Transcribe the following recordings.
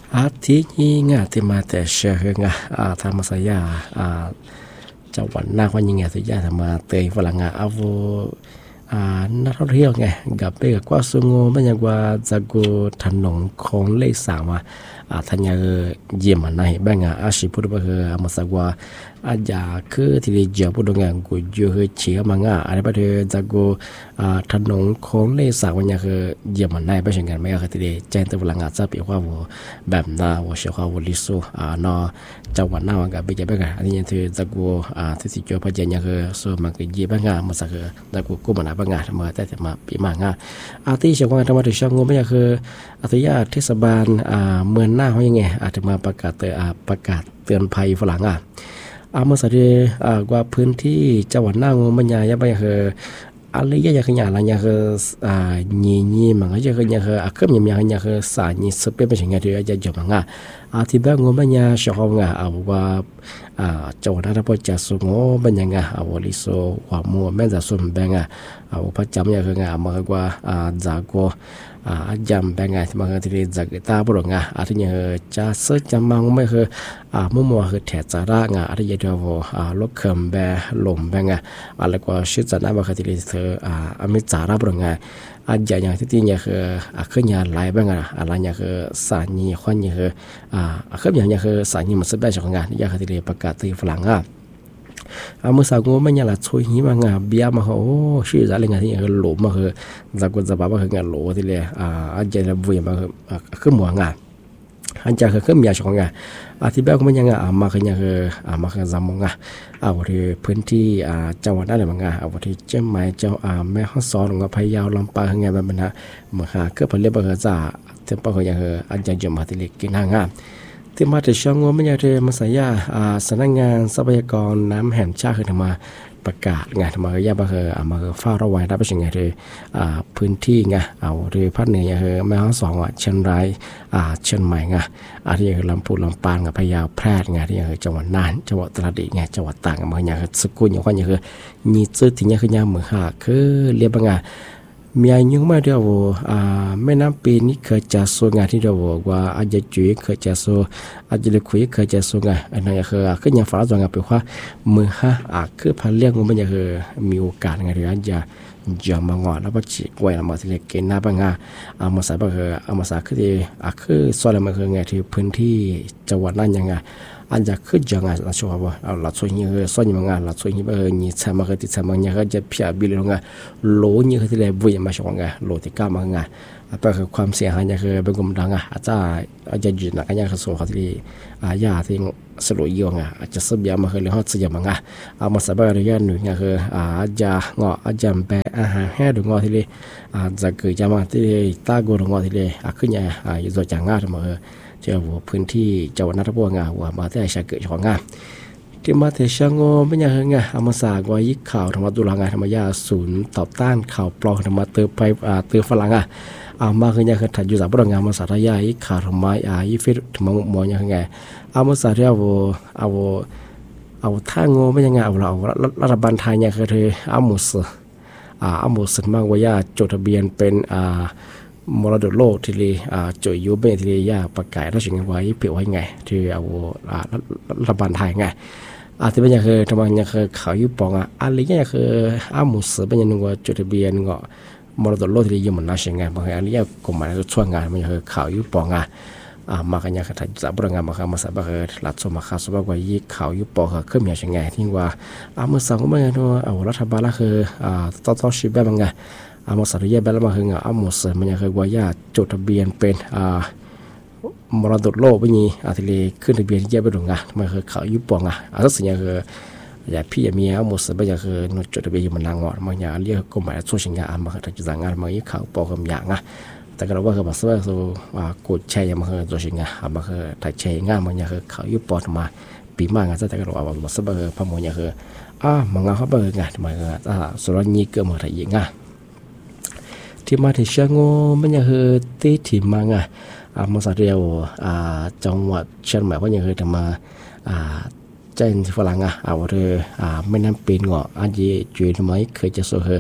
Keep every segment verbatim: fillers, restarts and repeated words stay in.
อาทิตย์นี้งาที่มาแต่เชื่องาอาทำมาสยาอาจังหวัดหน้าวันยังไงสยาทำมาเตยฝรั่งอาโวอ่านักท่องเที่ยวไงกับไปกับกว่าสุงโงมันยังว่าจะกูถนนของเลขสามว่าอ่าทันยาเยี่ยมมันไหนบ้างอ่ะอาชีพพูดว่าคืออามาสักว่าอาจจะคือที่เดียวพูดงานกูอยู่คือเชี่ยวมังอ่ะอะไรประเดี๋ยวจะกูอ่าถนนของเลขสามวันยังคือเยี่ยมมันไหนไปเช่นกันไม่ก็คือที่เดียวแจ้งตัวฝรั่งอาจจะเปรียบว่าว่าแบบน่าว่าเชื่อว่าว่าลิซูอ่านอจังหวัดหน้าวันกับไปจะไปกันอันนี้ยังคือจะกูอ่าที่สิเกี่ยวกับยังคือส่วนมันก็เยี่ยมบ้างอ่ะมาสักคือจะกูกู้มันบางงานมาแต่แต่มาปีมางาอาทิเชียงวันธรรมะถึงช่างงูไม่ใช่คืออาทิยาเทศบาลอ่าเมืองหน้าเขายังไงอาจจะมาประกาศเตือนอ่าประกาศเตือนภัยฝรั่งอ่ะอามาสัตย์อ่าว่าพื้นที่จังหวัดหน้างูมันใหญ่ยังไม่คืออะไรยังยังขยันอะไรยังคืออ่ายี่ยี่มันก็ยังคือยังคืออาเครื่องยังยังยังคือสายยี่สิบเป็นสิ่งที่จะจบมังอ่ะอาทิแบบงูมันใหญ่ชอบงาเอาว่าอ่าจังหวัดนั้นพอจะสูงงูมันยังไงเอาลิโซว่ามัวแม่จะสูงแบงอ่ะเอาพระจำยังคืองามากกว่าอ่าจากว่าอ่าจำแบงอ่ะมันก็ที่จากตาบุรุษอ่ะอาทิยังจะซื้อจำมังไม่คืออ่ามั่วมัวคือแถจาระอ่ะอาทิยังจะว่าอ่าลูกเขมแบหล่มแบงอ่ะอะไรกว่าชื่อจันทร์มันก็ที่เธออ่าอเมจาระบุรุษอ่ะอาจจะอย่างที่ที่เนี่ยคืออ่าขึ้นยาหลายแบงอ่ะอะไรเนี่ยคือสารยี่ข้อเนี่ยคืออ่าขึ้นอย่างเนี่ยคือสารยี่มันสุดได้จากงานนี่คือที่ประกาศที่ฝรั่งอ่ะอามือสาวงูมันยังละช่วยหิมางาเบียมาเขาโอ้ชื่ออะไรงานที่ยังหลุมมาคือจากกุศลบ้าคืองานหลุมที่เลยอ่าอาจจะระบุยมาคือคือหมัวงานอันจะคือคือมีอะไรของงานอาทิตย์แรกมันยังอ่ามาคือยังคืออ่ามาคือจำมงอ่ะเอาที่พื้นที่อ่าจังหวัดอะไรบางอ่ะเอาที่เชียงใหม่เจ้าอ่าแม่ฮ่องสอนของพะเยาลำปางงานแบบนั้นเหมือนหาคือผลิตแบบจ่าเต็มปากคือยังคืออันจะจะมาที่เล็กกินห่างอ่ะที่มาถึงช่วงนี้ไม่อยากจะมาสายาสำนักงานทรัพยากรน้ำแห่งชาติคือทำมาประกาศงานทำมาก็ยากมาคือมาคือเฝ้าระวังได้เป็นยังไงเลยพื้นที่ไงเอาหรือภาคเหนือคือแม่ฮ่องสอนอ่ะเชียงรายเชียงใหม่ไงอาที่คือลำพูนลำปางกับพะเยาแพร่ไงที่คือจังหวัดน่านจังหวัดตราดไงจังหวัดตากมาอย่างคือสกุลอย่างว่าอย่างคือมีชื่อที่เนี่ยคือยามเหมือนหาคือเรียบงามีอายุมากเดียวอ่าแม่น้ำปีนี้เคยจะสูงงานที่เราบอกว่าอาจจะจุยเคยจะสูอาจจะเล็กคุยเคยจะสูงงานอันนั้นก็คือขึ้นอย่างฟ้าจงงานไปว่ามือฮะอ่ะคือพันเลี้ยงมันจะคือมีโอกาสงานที่อาจจะจะมางอแล้วก็จีไว้แล้วมาที่เล็กเกณฑ์หน้าบ้างอ่ะเอามาใส่ก็คือเอามาใส่คือที่อ่ะคือส่วนอะไรมันคือไงที่พื้นที่จังหวัดนั้นยังไงอันจะขึ้นจังงานเราชอบว่าเอาเราช่วยนี่คือส่วนยังงานเราช่วยนี่เออนี่ใช่มาคือที่ใช่มาเนี่ยก็จะเพียบิลงานโลนี่คือที่เลยบุยมาชงงานโลที่ก้ามางานแต่คือความเสียหายเนี่ยคือเป็นกลุ่มดังอ่ะอาจจะอาจจะยืนนะก็ยังคือส่วนเขาที่อายาที่สรุปยองอ่ะอาจจะสืบยามาคือเรื่องสืบยามังอ่ะเอามาสับอะไรอย่างหนึ่งเนี่ยคืออาจจะงออาจจะแปลอาหารแห้งหรืองอที่เลยอาจจะเกิดจากมาที่ตาโกรงอที่เลยอ่ะขึ้นเนี่ยอ่าอยู่ตัวจังงาทั้งหมดเจ้าพื้นที่จังหวัดนราธิวาสงาว่ามาที่ชาเกิดของงาที่มาที่ช่างโง่ไม่ยังไงอามาสากว่ายิข่าวธรรมะตุลางานธรรมยาศูนย์ต่อต้านข่าวปลอมธรรมะเตือนไปอ่าเตือนฝรั่งอ่ะอามาคือยังคือถัดอยู่จากพลังงานมาสาธยายยิข่าวธรรมะอ่ายิฟิตธรรมะมอยังไงอามาสาธยายว่าเอาเอาท่าโง่ไม่ยังไงเอาเรารัฐบาลไทยเนี่ยคือเธออามุสอ่าอามุสมากว่ายาจดทะเบียนเป็นอ่ามรดกโลกที่เลยอ่าจ่อยยูเบที่เลยยาประกาศราชกิจไว้เปรียบไว้ไงที่เอาอ่ารัฐบาลไทยไงอาที่เป็นอย่างคือทำไมอย่างคือเขายุปองอ่ะอะไรอย่างคืออามุสเป็นอย่างนึงว่าจดทะเบียนก็มรดกโลกที่เลยยูมันน่าเชื่อไงบางอย่างนี้กฎหมายจะช่วยงานมันอย่างคือเขายุปองอ่ะอ่ามากันอย่างคือถ้าจะบริงานมาคือมาสับก็คือหลักสมมาคาสบักว่ายี่เขายุปองคือขึ้นอย่างเชื่อไงที่ว่าอามุสก็ไม่อย่างว่าเอารัฐบาลละคืออ่าต่อต่อชีพแบบไงอามาสารยาแบบละมาคืออามุสมันยังคือว่ายาจดทะเบียนเป็นอ่ามรดกโลกไม่มีอาทิเลขึ้นทะเบียนแยกไปตรงอ่ะมันคือเขายุบปองอ่ะอาสักสิ่งคืออย่าพี่อย่ามีอามุสมันยังคือนจดทะเบียนมันนางอดมันยังเรียกกฎหมายส่วนสิ่งอย่างมันคือจะงานมันยี่เขาปองคำอย่างอ่ะแต่ก็เราว่าคือภาษาคือว่ากดแชร์มันคือตัวสิ่งอ่ะมันคือถ้าแชร์ง่ายมันยังคือเขายุบปองมาปีมากอ่ะแต่ก็เราว่าภาษาคือพมยังคืออ่ามันงาเขาเบิกไงมันคืออ่าสุรณีเกิดมาถ่ายยิงอ่ะที่มาที่เชียงโง่มันยังคือที่ที่มังอ่ะอามาสาเดียวอ่าจังหวัดเชียงใหม่ก็ยังเคยทำมาอ่าเจนฝรั่งอ่ะเอาเธออ่าไม่น้ำปีนเงาะอันยี่จุยทำไมเคยจะสู้เธอ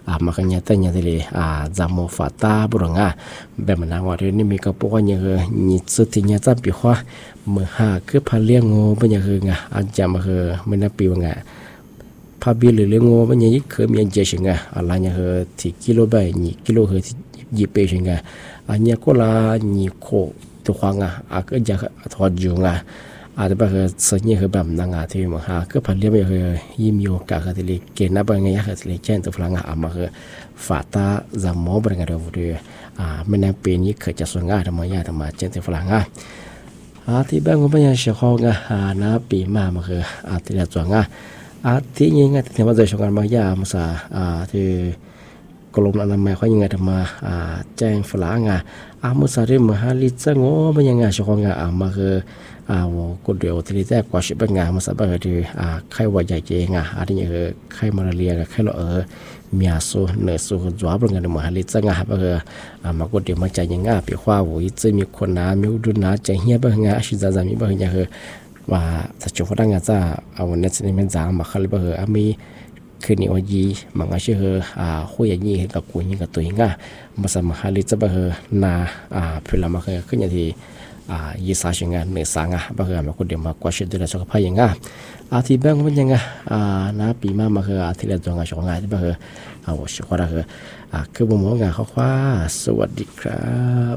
à makanya tanya tadi à zamu fata burunga bemana ngori ni mi ka pokoknya ni setinya tapi hwa mha ke phaliango banya nga ajam he menapi nga phabi le lengo banya yi ke mi je shinga alanya he ti kilo bai ni kilo he ji pe shinga anya kola ni ko to khwanga ak ja thwa junga à đó bây giờ như cái bầm năng à thì mà ha cứ phải liên bây giờ im yêu cả cái thì cái nắp bây giờ cái thì trên từ phẳng à mà cái phát ta giảm máu bằng cái đầu rồi à mình đang bên như cái chất xuống à mà ya mà trên từ phẳng à à thì bây giờ bây giờ sẽ khó nghe à nó bị mà mà cái à thì là xuống à à thì như ngay thì bây giờ xuống mà ya mà sa à thì kolom na mai khoa như mà à trên phẳng à à mà sa rồi mà hai lít sang ngô bây giờ ngay sẽ khó nghe à mà cái à cô điều thì thế qua sự bất ngờ mà sao bây giờ à khai qua giải chế ngà à thì như khai malaria khai lọ ở miền số nửa số gió bất ngờ mà hai lít ngà bây giờ à mà cô điều mà chạy những ngà bị khoa với chỉมีคนน้ำมีอุดน้ำchạy nhiều bây giờ sự gia giảm bây giờ vàถ้าจุดนั้นก็จะเอาเนี่ยจะไม่จางมาเขาเลยbây giờมีคือนี่ว่ายีมันก็เชื่ออ่าคุยอย่างนี้กับกูนี่กับตัวเองอ่ะมาสมัครลิจะbây giờนาอ่าเพื่อมาคือขึ้นอย่างที่อ่ายี่สาชิงานเนื้อสังอ่ะบางอย่างมาคนเดียวมากว่าเชื่อดูแลสุขภาพยังไงอาทิตย์บางวันยังไงอ่าน้าปีมามาคืออาทิตย์ละตัวงานสองงานที่บางคือเอาสุขภาพคืออ่าคือบุ้มงานเขาคว้าสวัสดีครับ